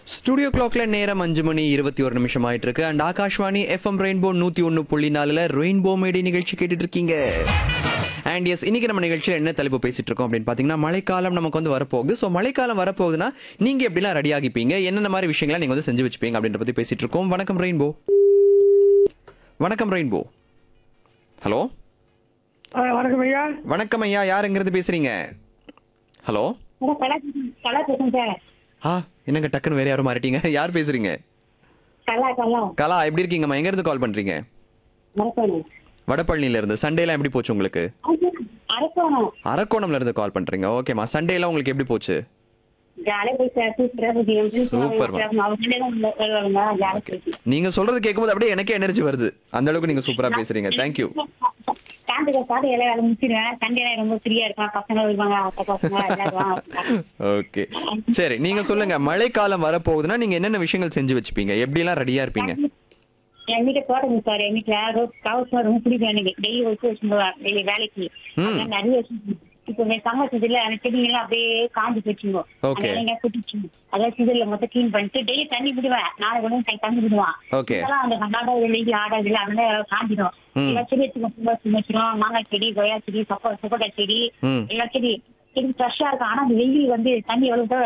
Studio கிளாக்ல நேரம் 5:21 ஆயிட்டு இருக்கு. And Akashvani FM rainbow 101.4 rainbow Maddy நிகழ்ச்சி கேட்டுட்டு இருக்கீங்க. அண்ட் எஸ், இன்னைக்கு நம்ம நிகழ்ச்சியில் என்ன தலைப்பு பேசிட்டு இருக்கோம் அப்படின்னு பார்த்தீங்கன்னா, மழைக்காலம் நமக்கு வந்து வரப்போகுது. ஸோ மழைக்காலம் வரப்போகுதுன்னா நீங்க எப்படிலாம் ரெடி ஆகிப்பீங்க, என்னென்ன மாதிரி விஷயங்களை நீங்க வந்து செஞ்சு வச்சுப்பீங்க அப்படின்ற பத்தி பேசிட்டு இருக்கோம். வணக்கம் ரெயின்போ. வணக்கம் ரெயின்போ. ஹலோ வணக்கம் ஐயா. வணக்கம் ஐயா, யாருங்கிறது பேசுறீங்க? ஹலோ. கலா பேசுறேன் சார். என்னங்க டக்குன்னு வேற யாரும் மாறிட்டீங்க? யார் பேசுறீங்க? கலா, எப்படி இருக்கீங்கம்மா? எங்க இருந்து கால் பண்றீங்க? வடபழனில இருந்து. சண்டேலாம் எப்படி போச்சு உங்களுக்கு? அரக்கோணம்ல இருந்து கால் பண்றீங்க. ஓகேம்மா, சண்டேலாம் உங்களுக்கு எப்படி போச்சு? நீங்க சொல்றது கேட்கும்போது அப்படியே எனக்கே எனர்ஜி வருது. அந்த அளவுக்கு நீங்க சூப்பரா பேசுறீங்க. தேங்க்யூ. ஓகே, சரி, நீங்க சொல்லுங்க. மழைக்காலம் வரப்போகுதுன்னா நீங்க என்னென்ன விஷயங்கள் செஞ்சு வச்சுப்பீங்க, எப்படி எல்லாம் ரெடியா இருப்பீங்க? என் வீட்டை தோட்டம் சார். என் வீட்டுல ரொம்ப பிடிக்கும் எனக்கு. டெய்லி டெய்லி வேலைக்கு நிறைய இப்ப சம்மர் சீசன்ல அந்த செடிங்கெல்லாம் அப்படியே காஞ்சி போச்சுங்க. குட்டிச்சு அதாவது சீசன்ல மொத்தம் கிளீன் பண்ணிட்டு டெய்லி தண்ணி விடுவேன். நாளை கூட தண்ணி விடுவான். அந்த ஆடாது ஆடாதுல அதனால காஞ்சிடும். எல்லா செடி எடுத்து வச்சிரும். மாங்காய் செடி, கொய்யா செடி, சப்போட்டா செடி, எல்லா செடி ஃப்ரெஷ்ஷா இருக்கும். ஆனா அந்த வெயில் வந்து தண்ணி எவ்வளவு